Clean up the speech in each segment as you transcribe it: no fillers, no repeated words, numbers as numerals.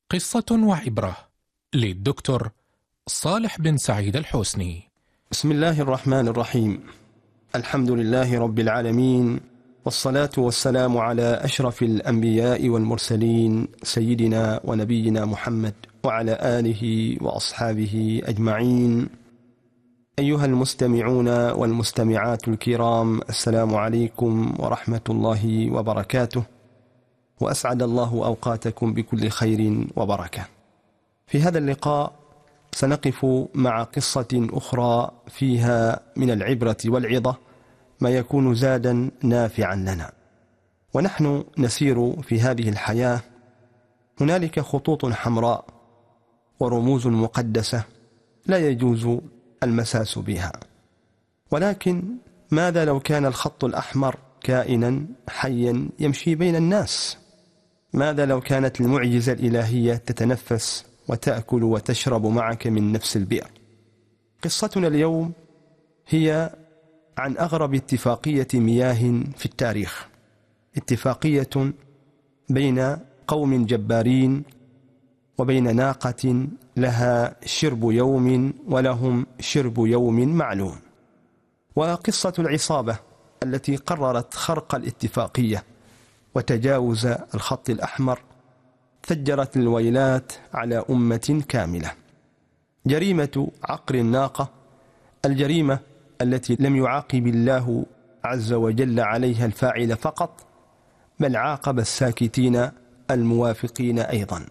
قصة وعبرة للدكتور صالح بن سعيد الحسني. بسم الله الرحمن الرحيم. الحمد لله رب العالمين، والصلاة والسلام على أشرف الأنبياء والمرسلين سيدنا ونبينا محمد وعلى آله وأصحابه أجمعين. أيها المستمعون والمستمعات الكرام، السلام عليكم ورحمة الله وبركاته، وأسعد الله أوقاتكم بكل خير وبركة. في هذا اللقاء سنقف مع قصة أخرى فيها من العبرة والعظة ما يكون زادا نافعا لنا. ونحن نسير في هذه الحياة، هنالك خطوط حمراء ورموز مقدسة لا يجوز المساس بها، ولكن ماذا لو كان الخط الأحمر كائنا حيا يمشي بين الناس؟ ماذا لو كانت المعجزة الإلهية تتنفس وتأكل وتشرب معك من نفس البئر؟ قصتنا اليوم هي عن أغرب اتفاقية مياه في التاريخ، اتفاقية بين قوم جبارين وبين ناقة لها شرب يوم ولهم شرب يوم معلوم. وقصة العصابة التي قررت خرق الاتفاقية وتجاوز الخط الأحمر فجرت الويلات على أمة كاملة. جريمة عقر الناقة، الجريمة التي لم يعاقب الله عز وجل عليها الفاعل فقط، بل عاقب الساكتين الموافقين أيضا.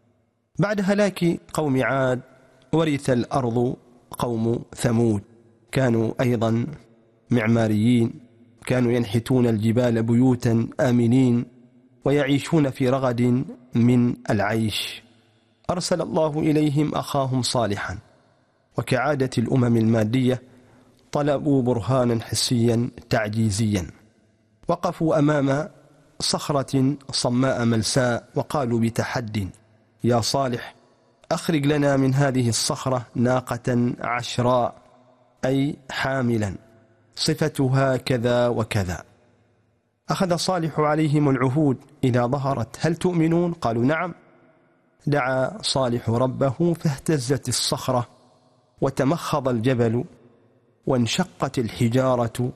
بعد هلاك قوم عاد ورث الأرض قوم ثمود، كانوا أيضا معماريين، كانوا ينحتون الجبال بيوتا آمنين ويعيشون في رغد من العيش. أرسل الله إليهم أخاهم صالحا، وكعادة الأمم المادية طلبوا برهانا حسيا تعجيزيا. وقفوا أمام صخرة صماء ملساء وقالوا بتحد: يا صالح، أخرج لنا من هذه الصخرة ناقة عشراء، أي حاملا، صفتها كذا وكذا. أخذ صالح عليهم العهود، إذا ظهرت هل تؤمنون؟ قالوا نعم. دعا صالح ربه فاهتزت الصخرة وتمخض الجبل وانشقت الحجارة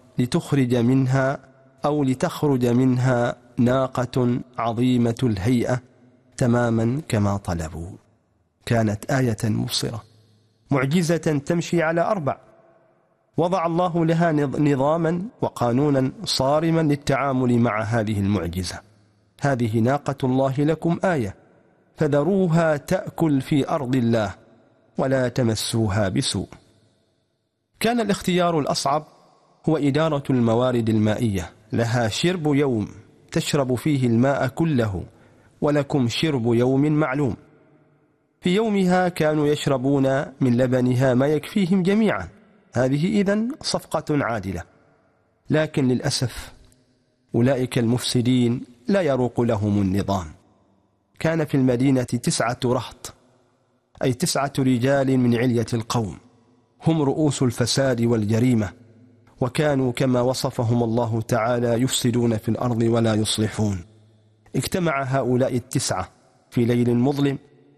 لتخرج منها ناقة عظيمة الهيئة تماما كما طلبوا. كانت آية مبصرة، معجزة تمشي على أربع. وضع الله لها نظاما وقانونا صارما للتعامل مع هذه المعجزة. هذه ناقة الله لكم آية، فذروها تأكل في أرض الله ولا تمسوها بسوء. كان الاختيار الأصعب هو إدارة الموارد المائية، لها شرب يوم تشرب فيه الماء كله، ولكم شرب يوم معلوم. في يومها كانوا يشربون من لبنها ما يكفيهم جميعا. هذه إذن صفقة عادلة، لكن للأسف أولئك المفسدين لا يروق لهم النظام. كان في المدينة 9 رهط، أي 9 رجال من علية القوم، هم رؤوس الفساد والجريمة، وكانوا كما وصفهم الله تعالى يفسدون في الأرض ولا يصلحون. اجتمع هؤلاء 9 في ليل مظلم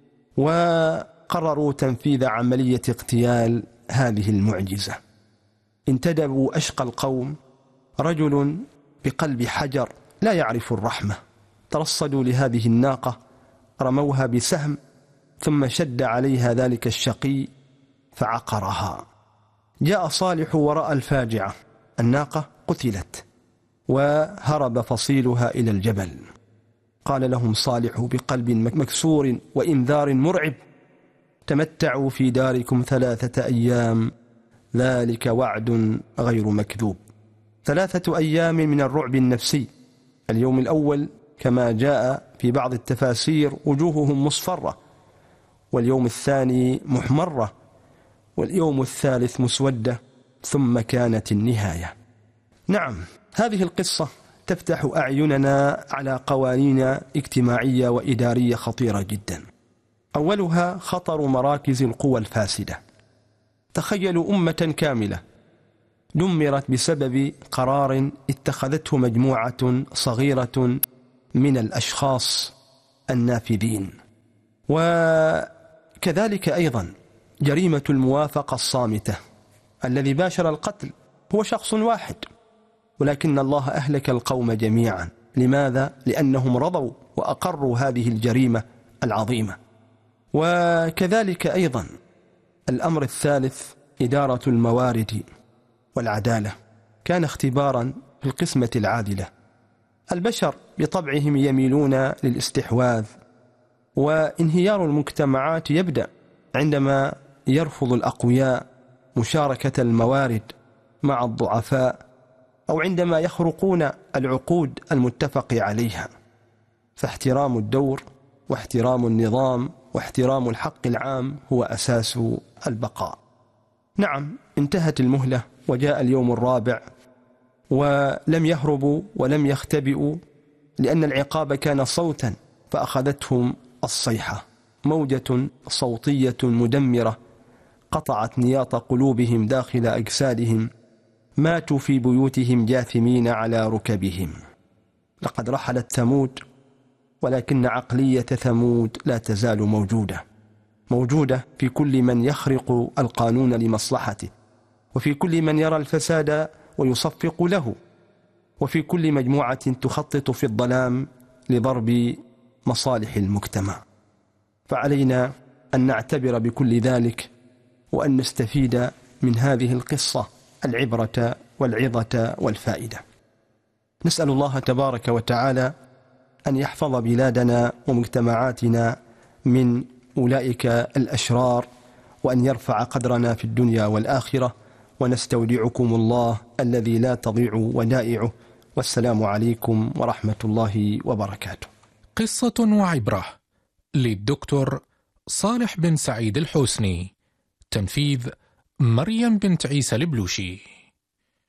وقرروا تنفيذ عملية اغتيال هذه المعجزة. انتدبوا أشقى القوم، رجل بقلب حجر لا يعرف الرحمة، ترصدوا لهذه الناقة، رموها بسهم، ثم شد عليها ذلك الشقي فعقرها. جاء صالح ورأى الفاجعة، الناقة قتلت وهرب فصيلها إلى الجبل. قال لهم صالح بقلب مكسور وإنذار مرعب: تمتعوا في داركم 3 أيام، ذلك وعد غير مكذوب. 3 أيام من الرعب النفسي. اليوم الأول كما جاء في بعض التفاسير وجوههم مصفرة، واليوم الثاني محمرة، واليوم الثالث مسودة، ثم كانت النهاية. نعم، هذه القصة تفتح أعيننا على قوانين اجتماعية وإدارية خطيرة جدا. أولها خطر مراكز القوى الفاسدة. تخيلوا أمة كاملة دمرت بسبب قرار اتخذته مجموعة صغيرة من الأشخاص النافذين. وكذلك أيضا جريمة الموافقة الصامتة. الذي باشر القتل هو شخص واحد، ولكن الله أهلك القوم جميعا. لماذا؟ لأنهم رضوا وأقروا هذه الجريمة العظيمة. وكذلك أيضا الأمر الثالث إدارة الموارد والعدالة. كان اختبارا في القسمة العادلة. البشر بطبعهم يميلون للاستحواذ، وانهيار المجتمعات يبدأ عندما يرفض الأقوياء مشاركة الموارد مع الضعفاء، أو عندما يخرقون العقود المتفق عليها. فاحترام الدور واحترام النظام واحترام الحق العام هو أساس البقاء. نعم، انتهت المهلة وجاء اليوم الرابع، ولم يهربوا ولم يختبئوا، لأن العقاب كان صوتا فأخذتهم الصيحة، موجة صوتية مدمرة قطعت نياط قلوبهم داخل أجسادهم، ماتوا في بيوتهم جاثمين على ركبهم. لقد رحلت ثمود، ولكن عقلية ثمود لا تزال موجودة في كل من يخرق القانون لمصلحته، وفي كل من يرى الفساد ويصفق له، وفي كل مجموعة تخطط في الظلام لضرب مصالح المجتمع. فعلينا أن نعتبر بكل ذلك، وأن نستفيد من هذه القصة العبرة والعظة والفائدة. نسأل الله تبارك وتعالى أن يحفظ بلادنا ومجتمعاتنا من أولئك الأشرار، وأن يرفع قدرنا في الدنيا والآخرة، ونستودعكم الله الذي لا تضيع ودائعه، والسلام عليكم ورحمة الله وبركاته. قصة وعبرة للدكتور صالح بن سعيد الحوسني، تنفيذ مريم بنت عيسى البلوشي.